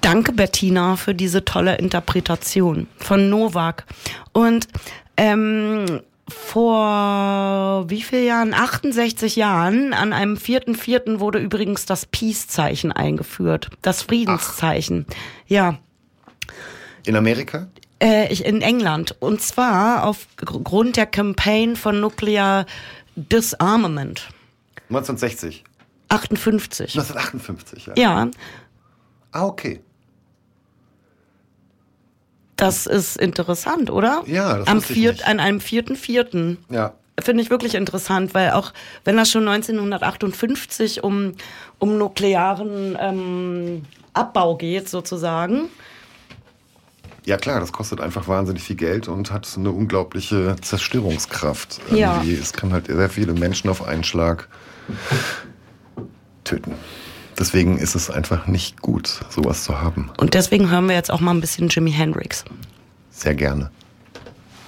Danke, Bettina, für diese tolle Interpretation von Novak. Und vor wie viel Jahren? 68 Jahren, an einem 4.4. wurde übrigens das Peace-Zeichen eingeführt. Das Friedenszeichen. Ach. Ja. In Amerika? In England. Und zwar aufgrund der Campaign von Nuclear Disarmament. 1960? 58. 1958, ja. Ja. Ah, okay. Das ist interessant, oder? Ja, das wusste ich nicht. An einem 4.4. Ja. Finde ich wirklich interessant, weil auch wenn das schon 1958 um nuklearen Abbau geht, sozusagen. Ja klar, das kostet einfach wahnsinnig viel Geld und hat eine unglaubliche Zerstörungskraft. Ja. Es kann halt sehr viele Menschen auf einen Schlag töten. Deswegen ist es einfach nicht gut, sowas zu haben. Und deswegen hören wir jetzt auch mal ein bisschen Jimi Hendrix. Sehr gerne.